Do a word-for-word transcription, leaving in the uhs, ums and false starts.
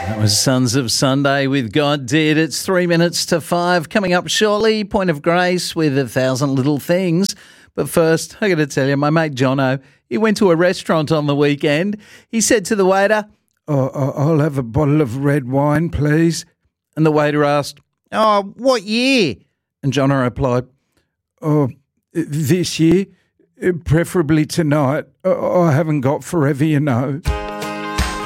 That was Sons of Sunday with God Did. It's three minutes to five. Coming up shortly, Point of Grace with A Thousand Little Things. But first, I got to tell you, my mate Jono, he went to a restaurant on the weekend. He said to the waiter, oh, I'll have a bottle of red wine, please. And the waiter asked, oh, what year? And Jono replied, oh, this year, preferably tonight. I haven't got forever, you know.